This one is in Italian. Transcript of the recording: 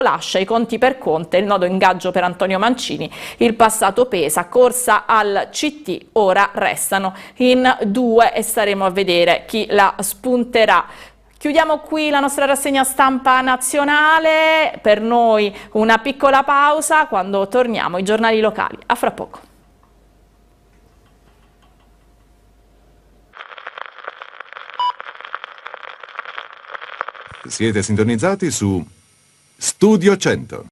lascia i conti per Conte, il nodo ingaggio per Antonio Mancini, il passato pesa, corsa al CT, ora restano in due e staremo a vedere chi la spunterà. Chiudiamo qui la nostra rassegna stampa nazionale, per noi una piccola pausa, quando torniamo i giornali locali. A fra poco. Siete sintonizzati su Studio 100.